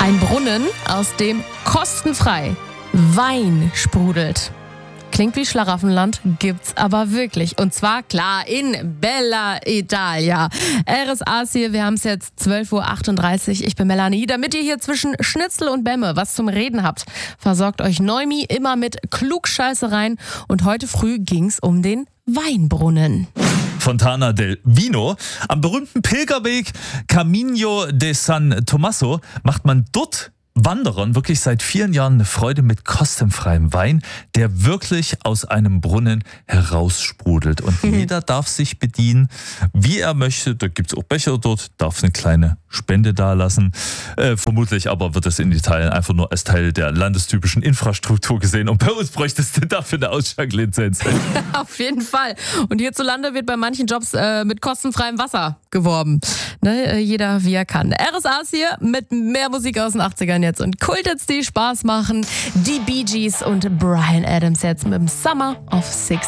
Ein Brunnen, aus dem kostenfrei Wein sprudelt. Klingt wie Schlaraffenland, gibt's aber wirklich. Und zwar, klar, in Bella Italia. RSA's hier, wir haben es jetzt 12.38 Uhr. Ich bin Melanie. Damit ihr hier zwischen Schnitzel und Bämme was zum Reden habt, versorgt euch Neumi immer mit Klugscheißereien. Und heute früh ging's um den Weinbrunnen. Fontana del Vino. Am berühmten Pilgerweg Camino de San Tommaso macht man dort Wanderern wirklich seit vielen Jahren eine Freude mit kostenfreiem Wein, der wirklich aus einem Brunnen heraussprudelt. Und jeder darf sich bedienen, wie er möchte. Da gibt es auch Becher dort, darf eine kleine Spende dalassen. Vermutlich aber wird es in Italien einfach nur als Teil der landestypischen Infrastruktur gesehen. Und bei uns bräuchtest du dafür eine Ausschanklizenz. Auf jeden Fall. Und hierzulande wird bei manchen Jobs mit kostenfreiem Wasser geworben. Ne? Jeder wie er kann. RSA's hier mit mehr Musik aus den 80ern jetzt und Kulthits, die Spaß machen. Die Bee Gees und Bryan Adams jetzt mit dem Summer of 60.